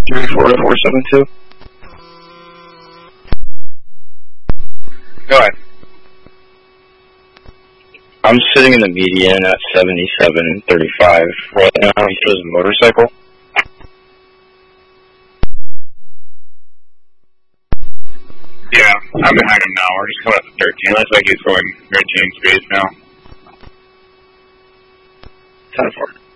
34472. Go ahead. I'm sitting in the median at 7735 right now. He shows a motorcycle. Yeah, I'm behind him now. We're just coming up to 13. Looks like he's going 13 speed now. 10-4.